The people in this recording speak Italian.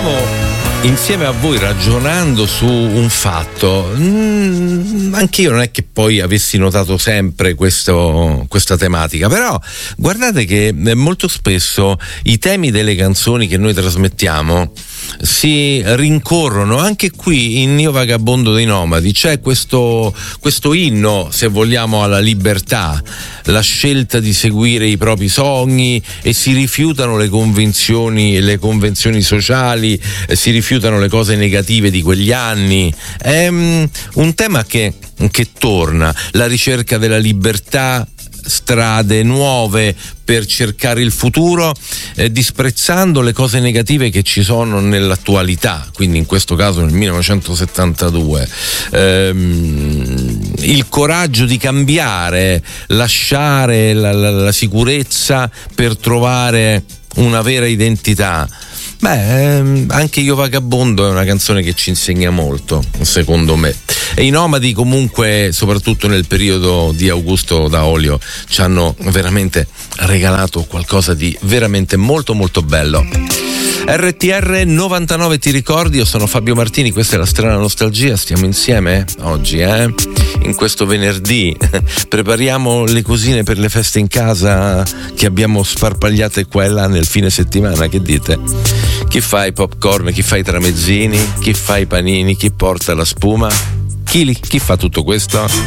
stavo insieme a voi ragionando su un fatto. Anche io non è che poi avessi notato sempre questa tematica, però guardate che molto spesso i temi delle canzoni che noi trasmettiamo si rincorrono. Anche qui in Io Vagabondo dei Nomadi c'è questo inno, se vogliamo, alla libertà, la scelta di seguire i propri sogni, e si rifiutano le convenzioni sociali, si rifiutano le cose negative di quegli anni. È un tema che torna, la ricerca della libertà, strade nuove per cercare il futuro, disprezzando le cose negative che ci sono nell'attualità, quindi in questo caso nel 1972. Il coraggio di cambiare, lasciare la sicurezza per trovare una vera identità. Anche Io Vagabondo è una canzone che ci insegna molto, secondo me. E i Nomadi comunque, soprattutto nel periodo di Augusto Daolio, ci hanno veramente regalato qualcosa di veramente molto molto bello. RTR 99, ti ricordi? Io sono Fabio Martini, questa è La Strana Nostalgia. Stiamo insieme oggi, in questo venerdì. Prepariamo le cosine per le feste in casa che abbiamo sparpagliate qua e là nel fine settimana. Che dite? Chi fa i popcorn, chi fa i tramezzini, chi fa i panini, chi porta la spuma? Chi fa tutto questo?